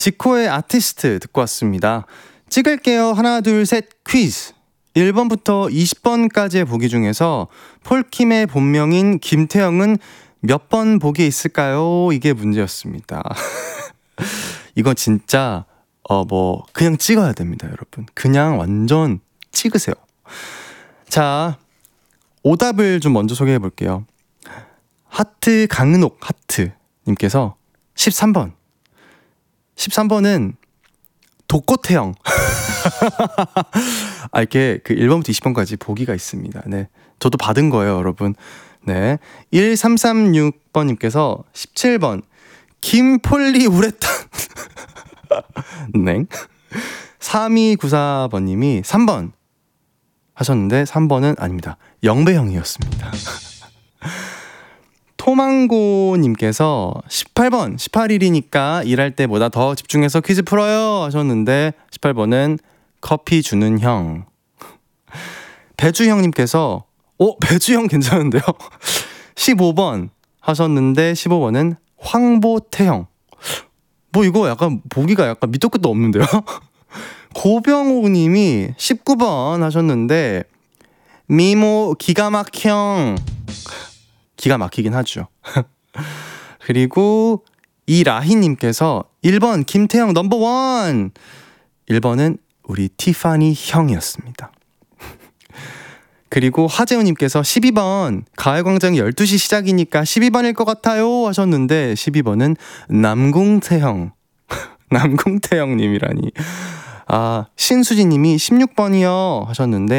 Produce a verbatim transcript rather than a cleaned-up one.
지코의 아티스트 듣고 왔습니다. 찍을게요. 하나, 둘, 셋 퀴즈. 일 번부터 이십 번까지의 보기 중에서 폴킴의 본명인 김태형은 몇 번 보기에 있을까요? 이게 문제였습니다. 이건 진짜 어 뭐 그냥 찍어야 됩니다, 여러분. 그냥 완전 찍으세요. 자, 오답을 좀 먼저 소개해 볼게요. 하트 강은옥 하트 님께서 십삼 번. 십삼 번은 독고태형. 아, 이렇게 그 일 번부터 이십 번까지 보기가 있습니다. 네. 저도 받은 거예요, 여러분. 네. 일삼삼육 번님께서 십칠 번. 김폴리 우레탄. 네. 삼이구사 번님이 삼 번 하셨는데 삼 번은 아닙니다. 영배형이었습니다. 토망고님께서 십팔 번, 십팔 일이니까 일할 때보다 더 집중해서 퀴즈 풀어요 하셨는데 십팔 번은 커피 주는 형. 배주형님께서 오, 배주형 괜찮은데요? 십오 번 하셨는데 십오 번은 황보태형. 뭐 이거 약간 보기가 약간 밑도 끝도 없는데요? 고병호님이 십구 번 하셨는데 미모 기가 막형. 기가 막히긴 하죠. 그리고 이라희님께서 일 번 김태형 넘버원. 일 번은 우리 티파니 형이었습니다. 그리고 하재훈님께서 십이 번 가을광장 열두 시 시작이니까 십이 번일 것 같아요 하셨는데 십이 번은 남궁태형. 남궁태형님이라니. 아, 신수진님이 십육 번이요 하셨는데